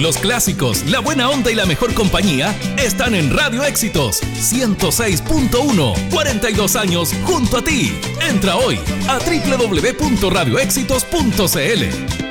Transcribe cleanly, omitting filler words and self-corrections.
Los clásicos, la buena onda y la mejor compañía están en Radio Éxitos 106.1. 42 años junto a ti. Entra hoy a www.radioéxitos.cl.